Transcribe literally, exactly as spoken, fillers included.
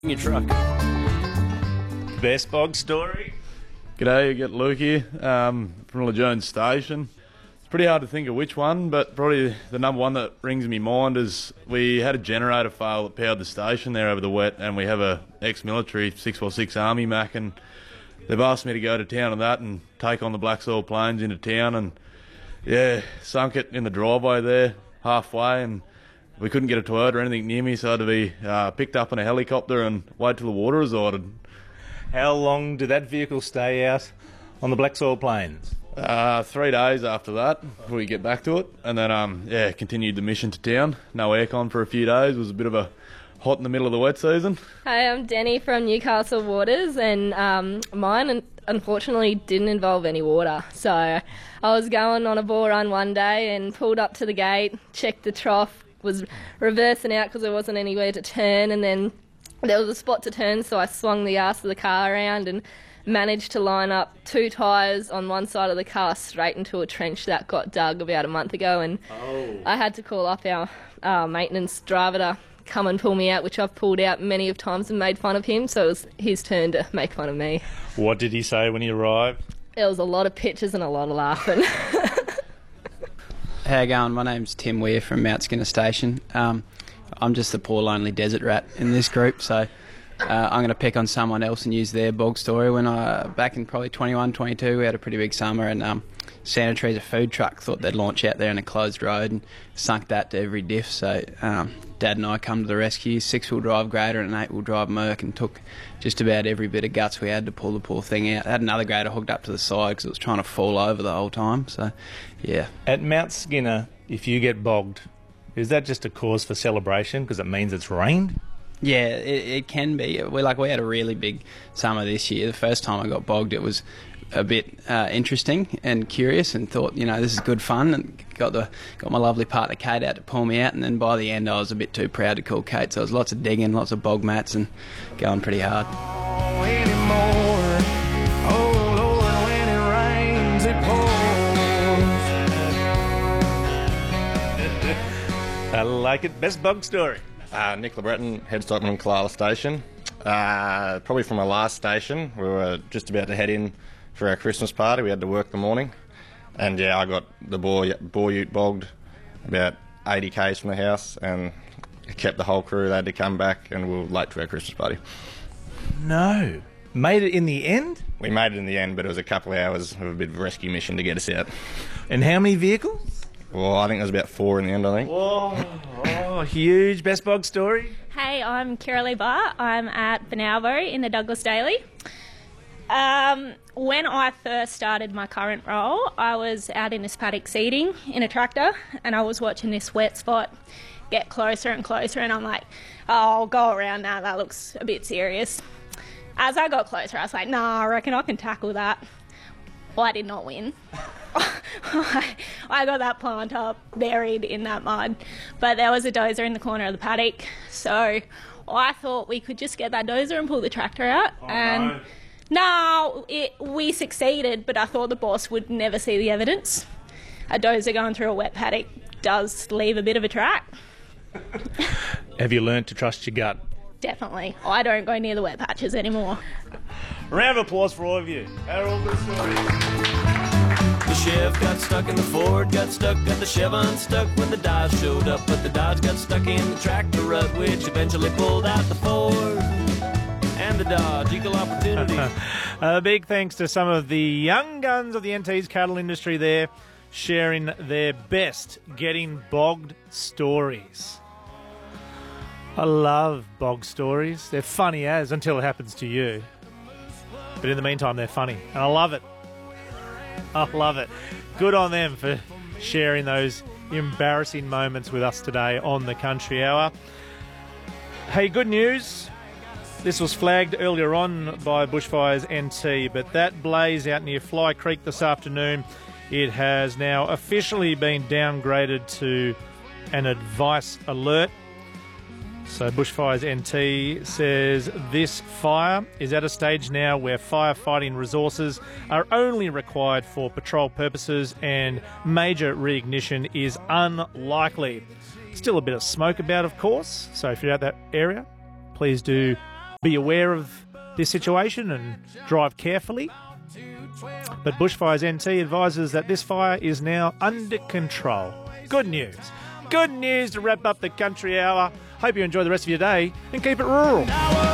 your truck. Best bog story? G'day, you get Luke here um, from Lejeune Station. It's pretty hard to think of which one, but probably the number one that rings in my mind is we had a generator fail that powered the station there over the wet, and we have a ex-military six four six Army Mac, and they've asked me to go to town on that and take on the Black Soil Plains into town, and yeah, sunk it in the driveway there halfway, and we couldn't get a Toyota or anything near me, so I had to be uh, picked up in a helicopter and wait till the water resided. How long did that vehicle stay out on the Black Soil Plains? Uh, three days after that, before we get back to it, and then um, yeah, continued the mission to town. No aircon for a few days. It was a bit of a hot in the middle of the wet season. Hi, I'm Denny from Newcastle Waters, and um, mine unfortunately didn't involve any water. So I was going on a ball run one day and pulled up to the gate, checked the trough, was reversing out because there wasn't anywhere to turn, and then there was a spot to turn, so I swung the arse of the car around and managed to line up two tyres on one side of the car straight into a trench that got dug about a month ago, and Oh. I had to call up our uh, maintenance driver to come and pull me out, which I've pulled out many of times and made fun of him, so it was his turn to make fun of me. What did he say when he arrived? There was a lot of pictures and a lot of laughing. How you going? My name's Tim Weir from Mount Skinner Station. Um, I'm just the poor lonely desert rat in this group, so uh, I'm going to pick on someone else and use their bog story. When I, back in probably twenty-one, twenty-two, we had a pretty big summer, and um, Santa Teresa food truck thought they'd launch out there in a closed road and sunk that to every diff. So um, Dad and I come to the rescue, six-wheel drive grader and an eight-wheel drive Merc, and took just about every bit of guts we had to pull the poor thing out. Had another grader hooked up to the side because it was trying to fall over the whole time. So, yeah. At Mount Skinner, if you get bogged, is that just a cause for celebration because it means it's rained? Yeah, it, it can be. We like we had a really big summer this year. The first time I got bogged, it was a bit uh, interesting and curious, and thought, you know, this is good fun, and got the got my lovely partner Kate out to pull me out. And then by the end, I was a bit too proud to call Kate, so it was lots of digging, lots of bog mats, and going pretty hard. I like it. Best bog story? Uh, Nick LeBreton, head stockman, Kalala Station. Uh, probably from our last station, we were just about to head in for our Christmas party. We had to work the morning, and yeah, I got the boar, boar ute bogged about eighty k's from the house, and it kept the whole crew. They had to come back, and we were late to our Christmas party. No. Made it in the end? We made it in the end, but it was a couple of hours of a bit of a rescue mission to get us out. And how many vehicles? Well, I think there was about four in the end, I think. Whoa, oh, huge. Best bog story? Hey, I'm Kira Lee Barr. I'm at Benalbo in the Douglas Daily. Um, when I first started my current role, I was out in this paddock seeding in a tractor, and I was watching this wet spot get closer and closer, and I'm like, oh, I'll go around now, that looks a bit serious. As I got closer, I was like, nah, I reckon I can tackle that. Well, I did not win. I got that plant up, buried in that mud. But there was a dozer in the corner of the paddock, so I thought we could just get that dozer and pull the tractor out. Oh, and no, no it, we succeeded, but I thought the boss would never see the evidence. A dozer going through a wet paddock does leave a bit of a track. Have you learned to trust your gut? Definitely. I don't go near the wet patches anymore. Round of applause for all of you. They're all good stories. The Chev got stuck and the Ford got stuck, got the Chev unstuck when the Dodge showed up, but the Dodge got stuck in the tractor rut, which eventually pulled out the Ford and the Dodge. Equal opportunity. A big thanks to some of the young guns of the N T's cattle industry there, sharing their best getting bogged stories. I love bog stories. They're funny as until it happens to you. But in the meantime, they're funny. And I love it. I love it. Good on them for sharing those embarrassing moments with us today on the Country Hour. Hey, good news. This was flagged earlier on by Bushfires N T, but that blaze out near Fly Creek this afternoon, it has now officially been downgraded to an advice alert. So Bushfires N T says this fire is at a stage now where firefighting resources are only required for patrol purposes and major reignition is unlikely. Still a bit of smoke about, of course, so if you're at that area, please do be aware of this situation and drive carefully. But Bushfires N T advises that this fire is now under control. Good news. Good news to wrap up the Country Hour. Hope you enjoy the rest of your day and keep it rural.